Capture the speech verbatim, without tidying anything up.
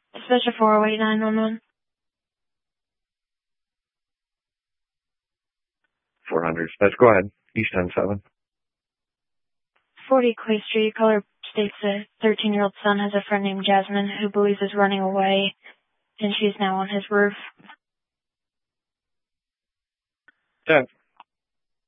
Dispatcher four oh eight nine one one. four hundred. Dispatch, go ahead. East ten seven. forty Clay Street. Caller states a thirteen-year-old son has a friend named Jasmine who believes is running away, and she's now on his roof. ten.